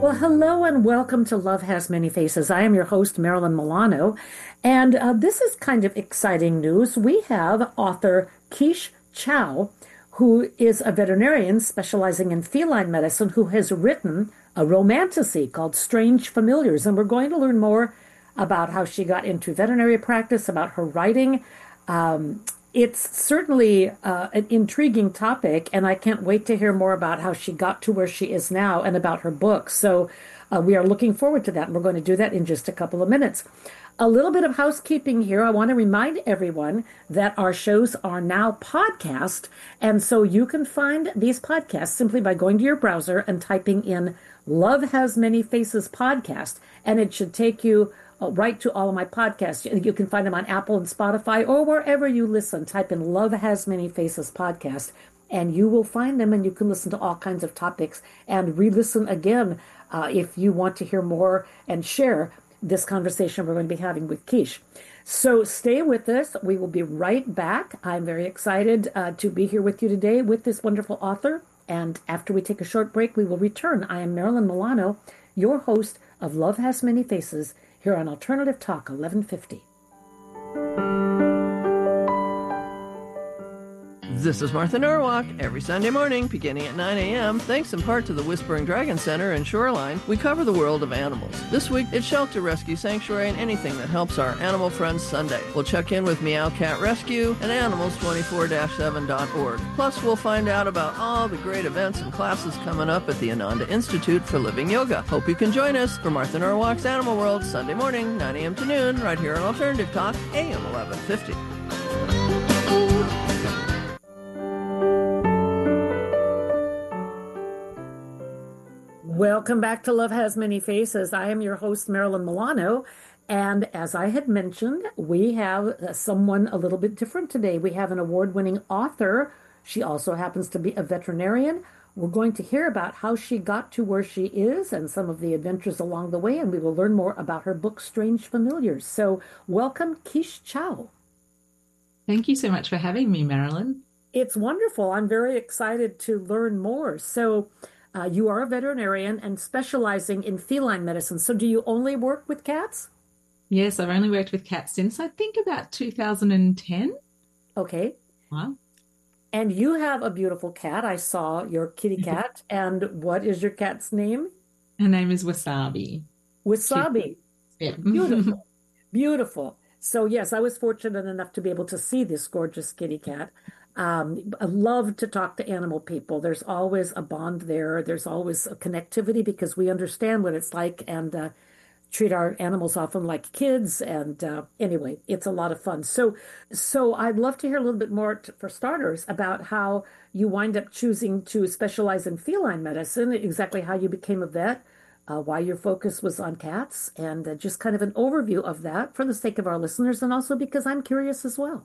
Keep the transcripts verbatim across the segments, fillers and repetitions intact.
Well, hello and welcome to Love Has Many Faces. I am your host, Marilyn Milano, and uh, this is kind of exciting news. We have author Keish Chow, who is a veterinarian specializing in feline medicine, who has written a romantasy called Strange Familiars, and we're going to learn more about how she got into veterinary practice, about her writing. Um, It's certainly uh, an intriguing topic, and I can't wait to hear more about how she got to where she is now and about her book. So uh, we are looking forward to that, and we're going to do that in just a couple of minutes. A little bit of housekeeping here. I want to remind everyone that our shows are now podcast, and so you can find these podcasts simply by going to your browser and typing in Love Has Many Faces podcast, and it should take you right to all of my podcasts. You can find them on Apple and Spotify or wherever you listen. Type in Love Has Many Faces podcast, and you will find them, and you can listen to all kinds of topics and re-listen again uh, if you want to hear more and share this conversation we're going to be having with Keish. So stay with us. We will be right back. I'm very excited uh, to be here with you today with this wonderful author. And after we take a short break, we will return. I am Marilyn Milano, your host of Love Has Many Faces, here on Alternative Talk eleven fifty. This is Martha Norwalk. Every Sunday morning, beginning at nine a.m., thanks in part to the Whispering Dragon Center in Shoreline, we cover the world of animals. This week, it's Shelter Rescue Sanctuary and anything that helps our animal friends Sunday. We'll check in with Meow Cat Rescue and animals twenty-four seven dot org. Plus, we'll find out about all the great events and classes coming up at the Ananda Institute for Living Yoga. Hope you can join us for Martha Norwalk's Animal World, Sunday morning, nine a.m. to noon, right here on Alternative Talk, A M eleven fifty. Welcome back to Love Has Many Faces. I am your host, Marilyn Milano. And as I had mentioned, we have someone a little bit different today. We have an award-winning author. She also happens to be a veterinarian. We're going to hear about how she got to where she is and some of the adventures along the way, and we will learn more about her book, Strange Familiars. So welcome, Keish Chow. Thank you so much for having me, Marilyn. It's wonderful. I'm very excited to learn more. So Uh, you are a veterinarian and specializing in feline medicine. So do you only work with cats? Yes, I've only worked with cats since I think about two thousand ten. Okay. Wow. And you have a beautiful cat. I saw your kitty cat. And what is your cat's name? Her name is Wasabi. Wasabi. Yeah. Beautiful. Beautiful. So yes, I was fortunate enough to be able to see this gorgeous kitty cat. Um, I love to talk to animal people. There's always a bond there. There's always a connectivity because we understand what it's like and uh, treat our animals often like kids. And uh, anyway, it's a lot of fun. So, so I'd love to hear a little bit more, t- for starters, about how you wind up choosing to specialize in feline medicine, exactly how you became a vet, uh, why your focus was on cats, and uh, just kind of an overview of that for the sake of our listeners, and also because I'm curious as well.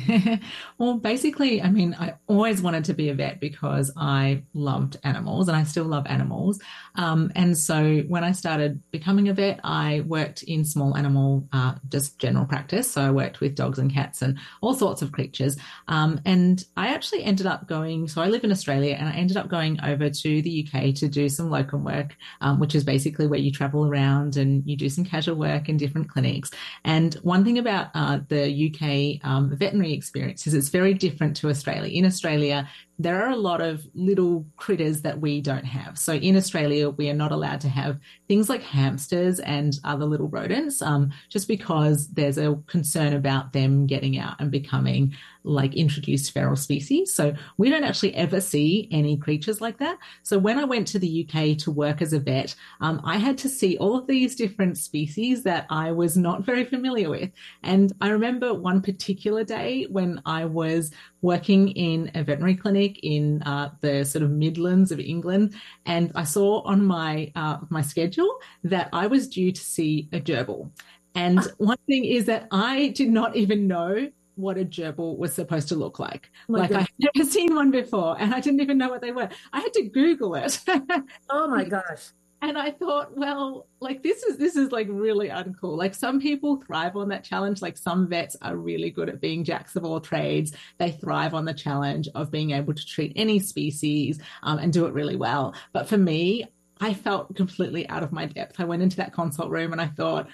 Well, basically, I mean, I always wanted to be a vet because I loved animals and I still love animals. Um, and so when I started becoming a vet, I worked in small animal, uh, just general practice. So I worked with dogs and cats and all sorts of creatures. Um, and I actually ended up going, so I live in Australia and I ended up going over to the U K to do some locum work, um, which is basically where you travel around and you do some casual work in different clinics. And one thing about uh, the U K um, veterinary experience is it's very different to Australia. In Australia, there are a lot of little critters that we don't have. So in Australia, we are not allowed to have things like hamsters and other little rodents, um, just because there's a concern about them getting out and becoming like introduced feral species. So we don't actually ever see any creatures like that. So when I went to the U K to work as a vet, um, I had to see all of these different species that I was not very familiar with. And I remember one particular day when I was working in a veterinary clinic in uh, the sort of Midlands of England, and I saw on my uh, my schedule that I was due to see a gerbil. And one thing is that I did not even know what a gerbil was supposed to look like. Oh like goodness. I had never seen one before and I didn't even know what they were. I had to Google it. Oh my gosh. And I thought, well, like this is this is like really uncool. Like some people thrive on that challenge. Like some vets are really good at being jacks of all trades. They thrive on the challenge of being able to treat any species um, and do it really well. But for me, I felt completely out of my depth. I went into that consult room and I thought,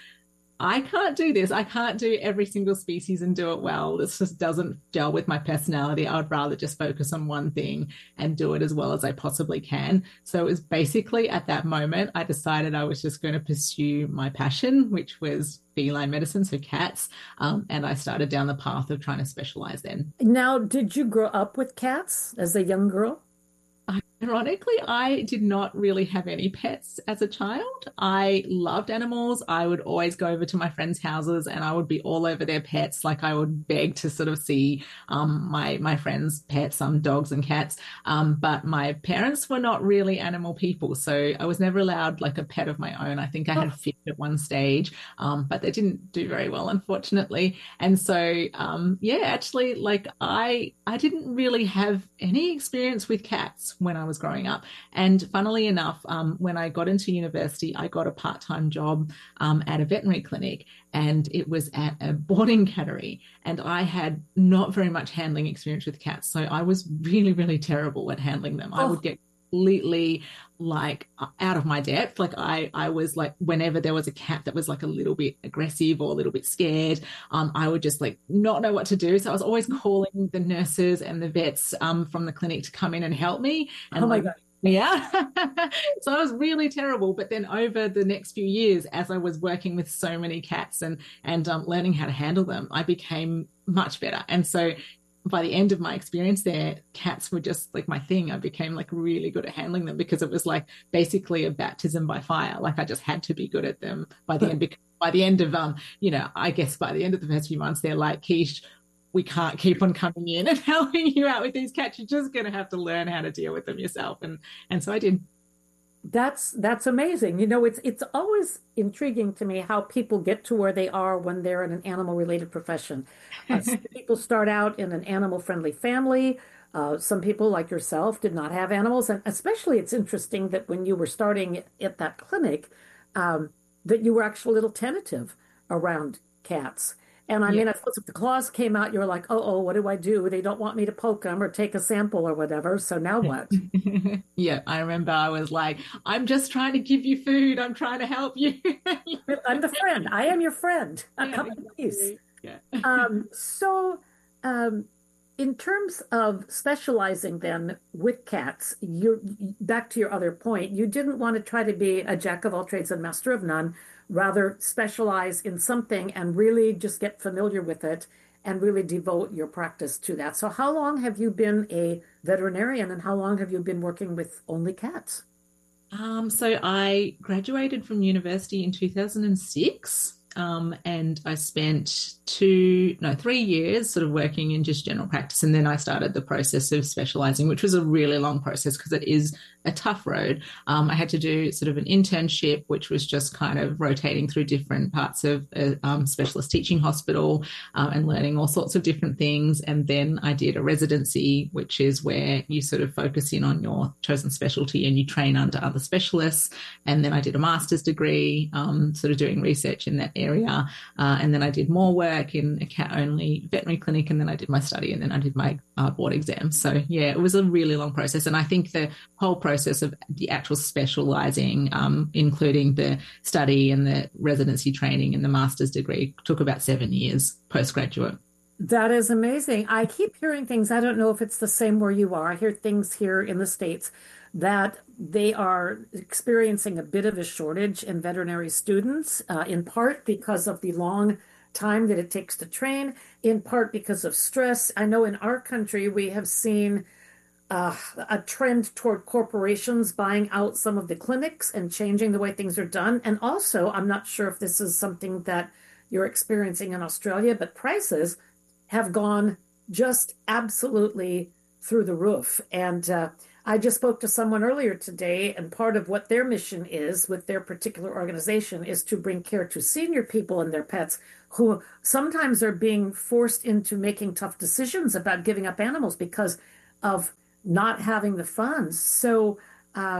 I can't do this. I can't do every single species and do it well. This just doesn't gel with my personality. I would rather just focus on one thing and do it as well as I possibly can. So it was basically at that moment, I decided I was just going to pursue my passion, which was feline medicine, so cats. Um, and I started down the path of trying to specialize then. Now, did you grow up with cats as a young girl? Ironically, I did not really have any pets as a child. I loved animals. I would always go over to my friends' houses and I would be all over their pets. Like I would beg to sort of see um, my my friends' pets, some um, dogs and cats. Um, but my parents were not really animal people, so I was never allowed like a pet of my own. I think I had a fish at one stage, um, but they didn't do very well, unfortunately. And so, um, yeah, actually, like I I didn't really have any experience with cats when I was growing up. And funnily enough, um, when I got into university, I got a part-time job um, at a veterinary clinic, and it was at a boarding cattery. And I had not very much handling experience with cats. So I was really, really terrible at handling them. Oh. I would get completely like out of my depth. Like I, I was like, whenever there was a cat that was like a little bit aggressive or a little bit scared, um, I would just like not know what to do. So I was always calling the nurses and the vets um, from the clinic to come in and help me. And oh my like, God. Yeah. So I was really terrible. But then over the next few years, as I was working with so many cats and, and um, learning how to handle them, I became much better. And so by the end of my experience there, cats were just like my thing. I became like really good at handling them because it was like basically a baptism by fire. Like I just had to be good at them by the end. Because by the end of, um, you know, I guess by the end of the first few months, they're like, Keish, we can't keep on coming in and helping you out with these cats. You're just going to have to learn how to deal with them yourself. And, and so I did. That's that's amazing. You know, it's it's always intriguing to me how people get to where they are when they're in an animal-related profession. Uh, some people start out in an animal-friendly family. Uh, some people, like yourself, did not have animals, and especially it's interesting that when you were starting at that clinic, um, that you were actually a little tentative around cats. And I mean, yeah. I suppose if the claws came out, you're like, oh, oh, what do I do? They don't want me to poke them or take a sample or whatever. So now what? Yeah, I remember I was like, I'm just trying to give you food. I'm trying to help you. I'm the friend. I am your friend. Yeah, come in peace. Yeah. um, so um, in terms of specializing then with cats, you back to your other point, you didn't want to try to be a jack of all trades and master of none. Rather specialize in something and really just get familiar with it and really devote your practice to that. So how long have you been a veterinarian and how long have you been working with only cats? Um, so I graduated from university in two thousand six. Um, and I spent two, no, three years sort of working in just general practice. And then I started the process of specializing, which was a really long process because it is a tough road. Um, I had to do sort of an internship, which was just kind of rotating through different parts of a um, specialist teaching hospital um, and learning all sorts of different things. And then I did a residency, which is where you sort of focus in on your chosen specialty and you train under other specialists. And then I did a master's degree, um, sort of doing research in that area. Uh, and then I did more work in a cat-only veterinary clinic. And then I did my study and then I did my uh, board exam. So, yeah, it was a really long process. And I think the whole process of the actual specializing, um, including the study and the residency training and the master's degree, took about seven years postgraduate. That is amazing. I keep hearing things. I don't know if it's the same where you are. I hear things here in the States that they are experiencing a bit of a shortage in veterinary students, uh, in part because of the long time that it takes to train, in part because of stress. I know in our country, we have seen uh, a trend toward corporations buying out some of the clinics and changing the way things are done. And also, I'm not sure if this is something that you're experiencing in Australia, but prices have gone just absolutely through the roof. And uh, I just spoke to someone earlier today, and part of what their mission is with their particular organization is to bring care to senior people and their pets who sometimes are being forced into making tough decisions about giving up animals because of not having the funds. So um,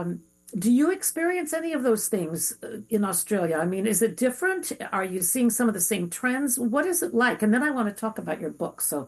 Do you experience any of those things uh, in Australia? I mean, is it different? Are you seeing some of the same trends? What is it like? And then I want to talk about your book. So,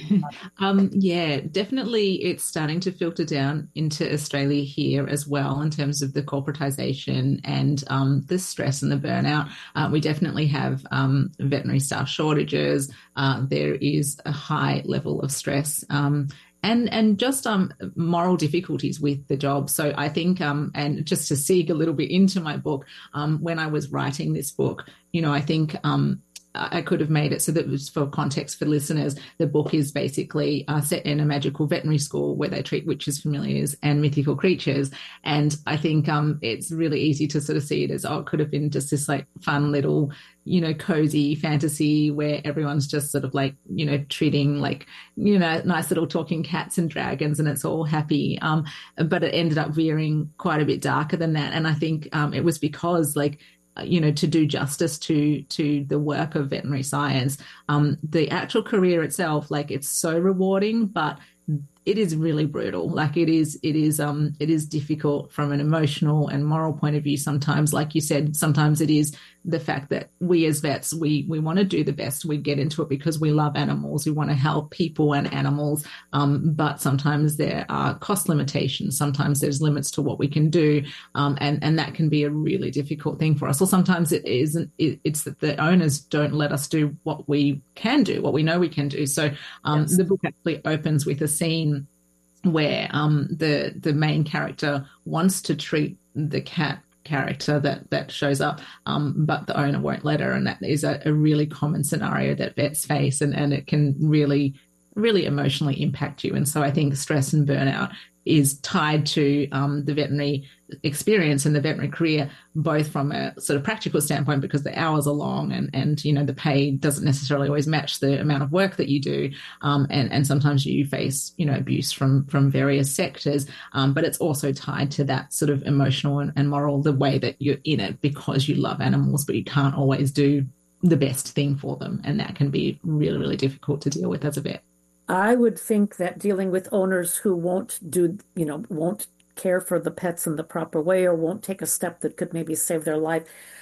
Um, yeah, definitely it's starting to filter down into Australia here as well in terms of the corporatization and um, the stress and the burnout. Uh, we definitely have um, veterinary staff shortages. Uh, there is a high level of stress. Um, and and just um, moral difficulties with the job. So I think, um, and just to seek a little bit into my book, um, when I was writing this book, you know, I think um, I could have made it so that it was for context for listeners. The book is basically uh, set in a magical veterinary school where they treat witches, familiars, and mythical creatures. And I think um, it's really easy to sort of see it as, oh, it could have been just this like fun little, you know, cozy fantasy where everyone's just sort of like, you know, treating like, you know, nice little talking cats and dragons and it's all happy. Um, but it ended up veering quite a bit darker than that. And I think um, it was because like, you know, to do justice to to the work of veterinary science, um, the actual career itself, like it's so rewarding, but it is really brutal. Like it is, it is, um, it is difficult from an emotional and moral point of view. Sometimes, like you said, sometimes it is the fact that we as vets, we we want to do the best. We get into it because we love animals. We want to help people and animals. Um, but sometimes there are cost limitations. Sometimes there's limits to what we can do, um, and and that can be a really difficult thing for us. Or sometimes it isn't. It, it's that the owners don't let us do what we can do, what we know we can do. So um, yes. The book actually opens with a scene where um, the the main character wants to treat the cat character that that shows up, um, but the owner won't let her, and that is a, a really common scenario that vets face, and, and it can really, really emotionally impact you. And so I think stress and burnout is tied to um, the veterinary experience and the veterinary career, both from a sort of practical standpoint, because the hours are long and, and you know, the pay doesn't necessarily always match the amount of work that you do. Um, and, and sometimes you face, you know, abuse from, from various sectors. Um, but it's also tied to that sort of emotional and, and moral, the way that you're in it because you love animals, but you can't always do the best thing for them. And that can be really, really difficult to deal with as a vet. I would think that dealing with owners who won't do, you know, won't care for the pets in the proper way or won't take a step that could maybe save their life,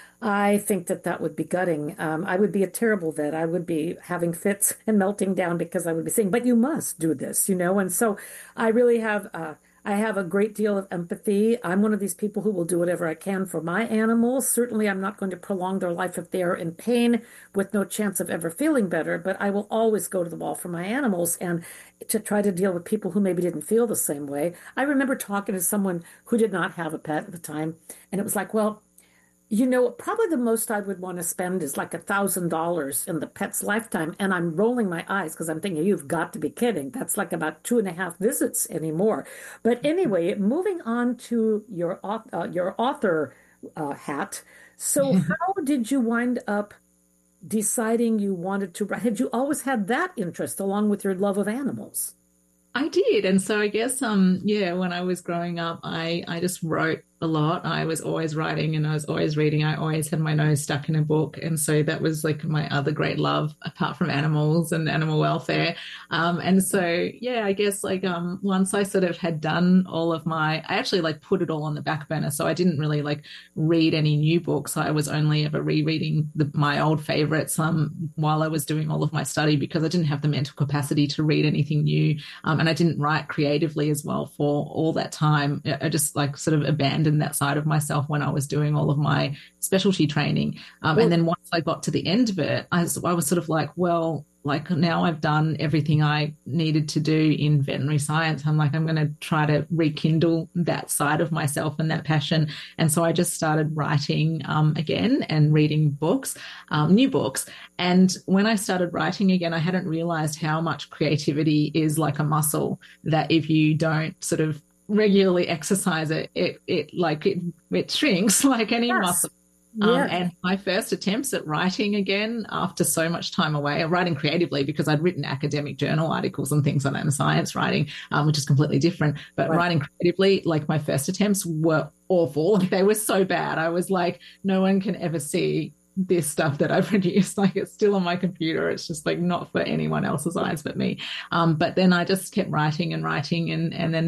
I think that that would be gutting. Um, I would be a terrible vet. I would be having fits and melting down because I would be saying, but you must do this, you know? And so I really have, uh, I have a great deal of empathy. I'm one of these people who will do whatever I can for my animals. Certainly, I'm not going to prolong their life if they are in pain with no chance of ever feeling better, but I will always go to the wall for my animals and to try to deal with people who maybe didn't feel the same way. I remember talking to someone who did not have a pet at the time, and it was like, well, you know, probably the most I would want to spend is like a thousand dollars in the pet's lifetime. And I'm rolling my eyes because I'm thinking, you've got to be kidding. That's like about two and a half visits anymore. But anyway, moving on to your, uh, your author uh, hat. So how did you wind up deciding you wanted to write? Had you always had that interest along with your love of animals? I did. And so I guess, um, yeah, when I was growing up, I, I just wrote a lot. I was always writing and I was always reading. I always had my nose stuck in a book. And so that was like my other great love, apart from animals and animal welfare. Um, and so, yeah, I guess like um, once I sort of had done all of my, I actually like put it all on the back burner. So I didn't really like read any new books. I was only ever rereading the, my old favorites um, while I was doing all of my study because I didn't have the mental capacity to read anything new. Um, and I didn't write creatively as well for all that time. I just like sort of abandoned that side of myself when I was doing all of my specialty training. Um, and then once I got to the end of it, I was, I was sort of like, well, like now I've done everything I needed to do in veterinary science. I'm like, I'm going to try to rekindle that side of myself and that passion. And so I just started writing um, again and reading books, um, new books. And when I started writing again, I hadn't realized how much creativity is like a muscle that if you don't sort of regularly exercise it, it, it like it, it shrinks like any yes. muscle. Um, yeah. And my first attempts at writing again after so much time away, writing creatively because I'd written academic journal articles and things like that in science writing, um, which is completely different. But right. writing creatively, like my first attempts were awful. Like they were so bad. I was like, no one can ever see this stuff that I produced. Like it's still on my computer. It's just like not for anyone else's eyes but me. Um, but then I just kept writing and writing and, and then